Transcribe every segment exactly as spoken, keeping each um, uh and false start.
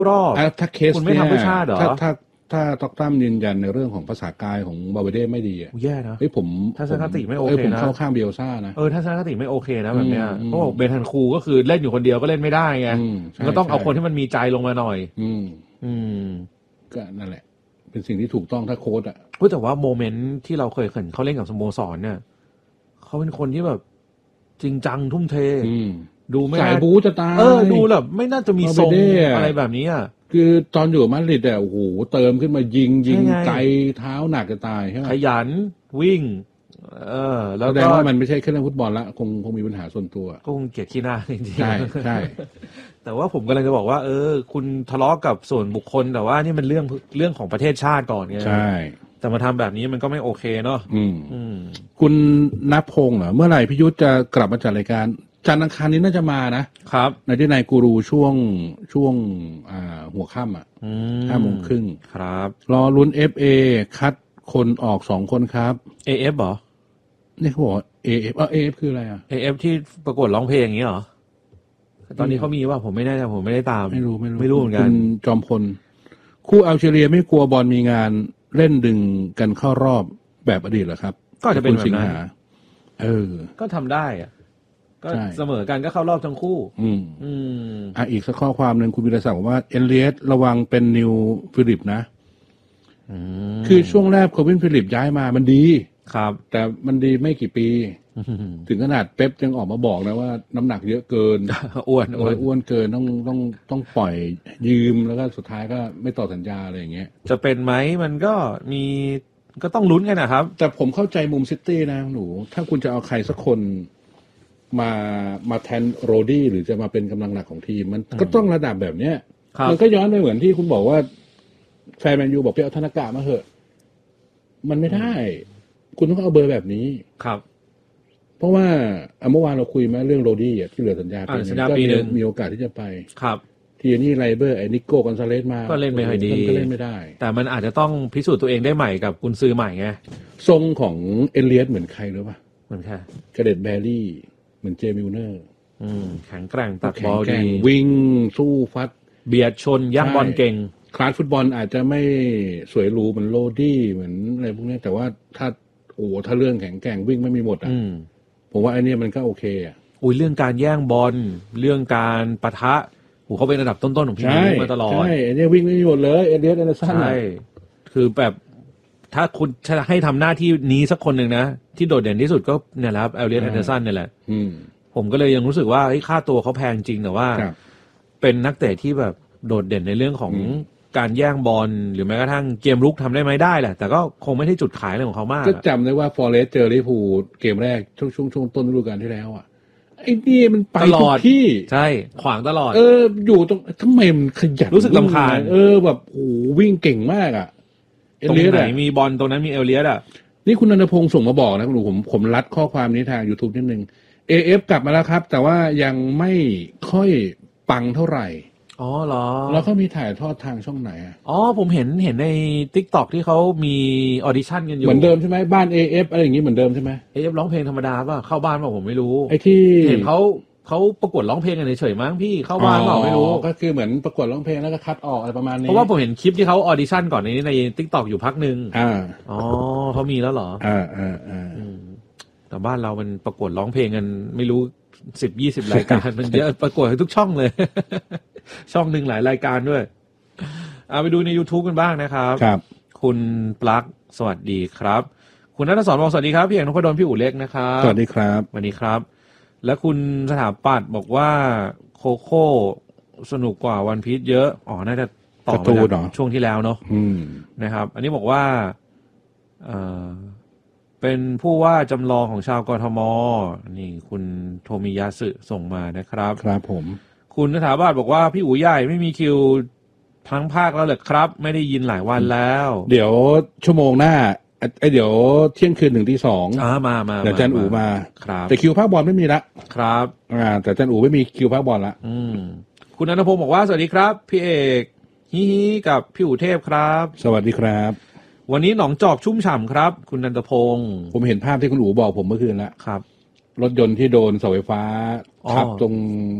รอบถ้าเคสคุณไม่ทำเพื่อชาติเหรอถ้าถ้าถ้าดร.ยืนยันในเรื่องของภาษากายของบาเวเด้ไม่ดีอ่ะแย่นะเฮ้ยผมทัศนคติไม่โอเคนะผมเข้าข้างเบลซ่านะเออทัศนคติไม่โอเคนะแบบเนี้ยเพราะบอกเบนทันคูก็คือเล่นอยู่คนเดียวก็เล่นไม่ได้ไงมันก็ต้องเอาคนที่มันมีใจลงมาหน่อยอืมอืมก็นั่นแหละเป็นสิ่งที่ถูกต้องถ้าโค้ชอ่ะแต่ว่าโมเมนต์ที่เราเคยเห็นเขาเล่นกับสโมสรเนี่ยเขาเป็นคนที่แบบจริงจังทุ่มเทดูไม่สายบู๊จะตายเออดูแบบไม่น่าจะมีทรงอะไรแบบนี้อ่ะคือตอนอยู่มาดริดอ่ะโอ้โหเติมขึ้นมายิงยิงไกลเท้าหนักจะตายใช่ไหมขยันวิ่งเออแล้วก็แสดงว่ามันไม่ใช่แค่เรื่องฟุตบอลละคงคงมีปัญหาส่วนตัวก็คงเกลียดขี้หน้าจริงๆใช่ใช่แต่ว่าผมกำลังจะบอกว่าเออคุณทะเลาะกับส่วนบุคคลแต่ว่านี่มันเรื่องเรื่องของประเทศชาติก่อนไงใช่แต่มาทำแบบนี้มันก็ไม่โอเคเนาะอืมอืมคุณณพงษ์เหรอเมื่อไหร่พี่ยุทธจะกลับมาจัดรายการจันทร์อังคารนี้น่าจะมานะครับในที่นายกูรูช่วงช่วงอ่าหัวค่ำอ่ะห้าโมงครึ่งครับรอลุ้น เอฟ เอ คัดคนออกสองคนครับเอ เอฟ เหรอนี่เขาบอก เอ เอฟ เออ เอ เอฟ คืออะไรอ่ะเอ เอฟ ที่ประกวดร้องเพลงอย่างนี้เหรอตอนนี้เขามีว่าผมไม่แน่ใจผมไม่ได้ตามไม่รู้ไม่รู้ไม่รู้เหมือนกันคุณจอมพลคู่อัลจีเรียไม่กลัวบอลมีงานเล่นดึงกันเข้ารอบแบบอดีตเหรอครับก็จะเป็นแบบนั้นเออก็ทำได้อ่ะก็เสมอกันก็เข้ารอบทั้งคู่อืมอืมอ่ะอีกสักข้อความหนึ่งคุณวิรศักดิ์บอกว่าเอเลียสระวังเป็นนิวฟิลิปนะคือช่วงแรกโควินฟิลิปย้ายมามันดีครับแต่มันดีไม่กี่ปีถึงขนาดเป๊ปยังออกมาบอกนะว่าน้ำหนักเยอะเกินอ้วนอ้วนอ้วนเกินต้องต้องต้องปล่อยยืมแล้วก็สุดท้ายก็ไม่ต่อสัญญาอะไรอย่างเงี้ยจะเป็นไหมมันก็มีก็ต้องลุ้นกันนะครับแต่ผมเข้าใจมุมซิตี้นะหนูถ้าคุณจะเอาใครสักคนมามาแทนโรดี้หรือจะมาเป็นกำลังหลักของทีมมันก็ต้องระดับแบบเนี้ยมันก็ย้อนไปเหมือนที่คุณบอกว่าแฟนแมนยูบอกไปเอาธนากะมาเหอะมันไม่ได้คุณต้องเอาเบอร์แบบนี้ครับเพราะว่าเมื่อวานเราคุยมาเรื่องโรดี้อ่ะที่เหลือสัญญาปีนึงก็มีโอกาสที่จะไปครับทีนี่ไรเบอร์ไอ้นิโก้กอนซาเลสมาก็เล่นไม่ค่อยดีก็เล่นไม่ได้แต่มันอาจจะต้องพิสูจน์ตัวเองได้ใหม่กับกุนซือใหม่ไงทรงของเอเลียสเหมือนใครหรือเปล่าเหมือนใครกระเด็ดแบร์รี่เหมือนเจมิลเนอร์อืมแข็งแกร่งตัดบอลดีวิ่งสู้ฟัดเบียดชนย่างบอลเก่งคลาสฟุตบอลอาจจะไม่สวยหรูเหมือนโรดี้เหมือนอะไรพวกนี้แต่ว่าถ้าโอ้ถ้าเรื่องแข็งแกร่งวิ่งไม่มีหมดอ่ะผมว่าไอ้นี่มันก็โอเคอ่ะอุ้ยเรื่องการแย่งบอลเรื่องการปะทะโอ้เขาเป็นระดับต้นๆของพรีเมียร์ลีกมาตลอดใช่ไอ้นี่วิ่งไม่มีหมดเลยเอเลียส แอนเดอร์สันใช่คือแบบถ้าคุณจะให้ทำหน้าที่นี้สักคนหนึ่งนะที่โดดเด่นที่สุดก็เนี่ยแหละครับเอเลียส แอนเดอร์สันเนี่ยแหละผมก็เลยยังรู้สึกว่าค่าตัวเขาแพงจริงแต่ว่าเป็นนักเตะที่แบบโดดเด่นในเรื่องของการแย่งบอลหรือแม้กระทั่งเกมรุกทำได้ไหมได้แหละแต่ก็คงไม่ใช่จุดขายอะไรของเขามากก็จำได้ว่าฟอเรสต์เจอลิเวอร์พูลเกมแรกช่วงช่วงช่วงต้นฤดูกาลที่แล้วอ่ะไอ้นี่มันไปทุกที่ใช่ขวางตลอดเอออยู่ตรงทำไมมันขยันรู้สึกรำคาญเออแบบโอ้วิ่งเก่งมากอ่ะตรงไหนมีบอลตรงนั้นมีเอเลียสอ่ะนี่คุณณัฐพงศ์ส่งมาบอกนะคุณดูผมผมรัดข้อความนี้ทาง YouTube นิดนึง เอ เอฟ กลับมาแล้วครับแต่ว่ายังไม่ค่อยปังเท่าไหร่อ๋อเหรอแล้วเขามีถ่ายทอดทางช่องไหนอ่ะอ๋อผมเห็นเห็นใน TikTok ที่เขามีออดิชั่นกันอยู่เหมือนเดิมใช่ไหมบ้าน เอ เอฟ อะไรอย่างงี้เหมือนเดิมใช่ไหมเอ เอฟ ร้องเพลงธรรมดาป่ะเข้าบ้านป่ะผมไม่รู้ไอ้ที่เห็นเขาเขาประกวดร้องเพลงกันเฉยๆมั้งพี่เข้าบ้านเปล่าไม่รู้ก็คือเหมือนประกวดร้องเพลงแล้วก็คัดออกอะไรประมาณนี้เพราะว่าผมเห็นคลิปที่เขาออดิชั่นก่อนในใน TikTok อยู่พักนึงอ่าอ๋อเขามีแล้วเหรออ่าอ่าอ่าแต่บ้านเรามันประกวดร้องเพลงกันไม่รู้สิบยี่สิบรายการมันเยอะประกวดทุกช่องเลยช่องหนึ่งหลายรายการด้วยเอาไปดูใน YouTube กันบ้างนะครับครับคุณปลั๊กสวัสดีครับคุณณัฐศรบอกสวัสดีครับพี่เอกนพดลพี่อู๋เล็กนะครับสวัสดีครับสวัสดีครับและคุณสถาปัตย์บอกว่าโคโค่สนุกกว่าวันพีชเยอะอ๋อน่าจะต่อมาจากช่วงที่แล้วเนาะนะครับอันนี้บอกว่าเอ่อเป็นผู้ว่าจำลองของชาวกทมนี่คุณโทมิยาสึส่งมานะครับครับผมคุณสถาปัตย์บอกว่าพี่อู๋ใหญ่ไม่มีคิวทั้งภาคแล้วเหรอครับไม่ได้ยินหลายวันแล้วเดี๋ยวชั่วโมงหน้าไอเดี๋ยวเที่ยงคืนหนึ่งที่สองอ่ามามาเดี๋ยวจันอู๋มาครับแต่คิวภาคบอลไม่มีละครับอ่าแต่จันอู๋ไม่มีคิวภาคบอลละอืมคุณณัฐพงศ์บอกว่าสวัสดีครับพี่เอกฮิฮิกับพี่อู๋เทพครับสวัสดีครับวันนี้หนองจอกชุ่มฉ่ำครับคุณณัฐพงศ์ผมเห็นภาพที่คุณอู๋บอกผมเมื่อคืนแล้วครับรถยนต์ที่โดนเสาไฟฟ้าทับตรง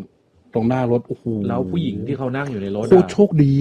ตรงหน้ารถโอ้โหแล้วผู้หญิงที่เขานั่งอยู่ในรถโคตรโชคดี